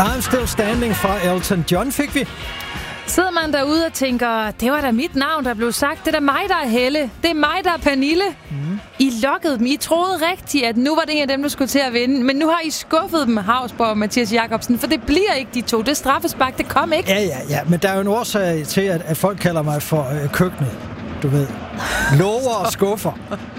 I'm Still Standing fra Elton John fik vi. Sidder man derude og tænker, det var da mit navn, der blev sagt. Det er da mig, der er Helle. Det er mig, der er Pernille. I lokkede dem. I troede rigtigt, at nu var det en af dem, der skulle til at vinde. Men nu har I skuffet dem, Hausborg og Mathias Jacobsen. For det bliver ikke de to. Det straffespark, det kom ikke. Ja. Men der er jo en årsag til, at folk kalder mig for køkkenet. Du ved. Lover og skuffer.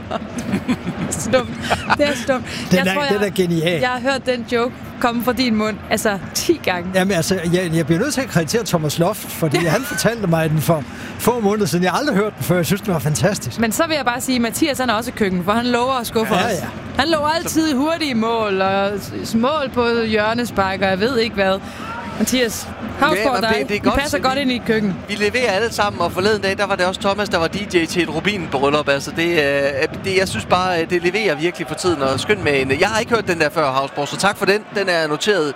Stumt. Det er stumt. Den er genial. Jeg har hørt den joke komme fra din mund, 10 gange. Jamen jeg bliver nødt til at kreditere Thomas Loft, fordi han fortalte mig den for få måneder siden. Jeg har aldrig hørt den før. Jeg synes, den var fantastisk. Men så vil jeg bare sige, at Mathias han er også køkken, for han lover og skuffer os. Ja. Han lover altid hurtige mål og mål på hjørnespark, og jeg ved ikke hvad. Mathias, Hausborg dig. Det passer godt ind i et køkken. Vi leverer alle sammen, og forleden dag, der var det også Thomas, der var DJ til et Rubin-bryllup. Altså jeg synes bare, det leverer virkelig for tiden, og skønt med en. Jeg har ikke hørt den der før, Hausborg, så tak for den. Den er noteret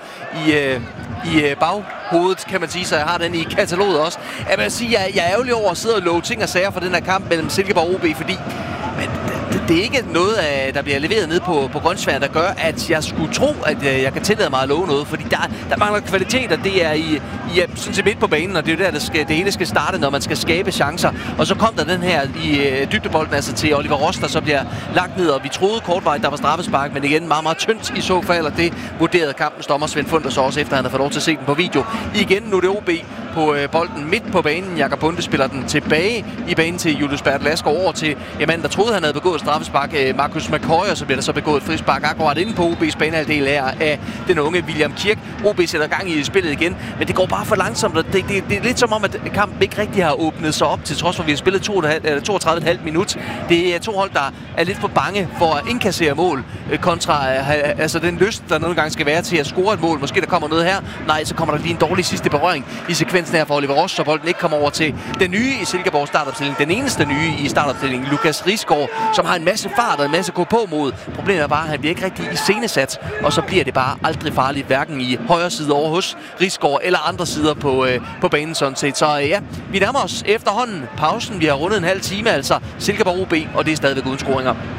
i baghovedet, kan man sige, så jeg har den i kataloget også. Jeg vil sige, jeg er ærgerlig over at sidde og love ting og sager for den her kamp mellem Silkeborg og OB, fordi det er ikke noget, der bliver leveret ned på Grønsværen, der gør, at jeg skulle tro, at jeg kan tillade mig at love noget. Fordi der mangler kvalitet, og det er sådan set midt på banen, og det er jo der, det hele skal starte, når man skal skabe chancer. Og så kom der den her i dybdebolden, altså til Oliver Ross, der så bliver lagt ned, og vi troede kortvarigt, der var straffespark, men igen meget, meget tyndt i så fald, og det vurderede kampens dommer Svend Funder så også, efter han havde fået lov til at se den på video. Igen, nu er det OB på bolden midt på banen. Jakob Bunde spiller den tilbage i banen til Julius Bertel Asgaard over til manden, der troede, han havde begået straffespark, Marcus McCoy, og så bliver der så begået et frispark akkurat inde på OB's banehalvdel af den unge William Kirk. OB sætter gang i spillet igen, men det går bare for langsomt, og det er lidt som om, at kampen ikke rigtig har åbnet sig op, til trods for, at vi har spillet 32,5 minut. Det er to hold, der er lidt for bange for at indkassere mål, kontra altså den lyst, der nogle gange skal være til at score et mål. Måske der kommer noget her. Nej, så kommer der lige en dårlig sidste berøring i sekvensen her for Oliver Ross, så bolden ikke kommer over til den nye i Silkeborg startopstilling. Den eneste nye i startopstillingen, Lukas Risgaard, som har en masse fart og en masse gå på mod. Problemet er bare, at han bliver ikke rigtig iscenesat, og så bliver det bare aldrig farligt, hverken i højre side over hos Risgaard eller andre sider på banen sådan set. Så ja, vi nærmer os efterhånden pausen. Vi har rundet en halv time, altså Silkeborg OB, og det er stadigvæk uden scoringer.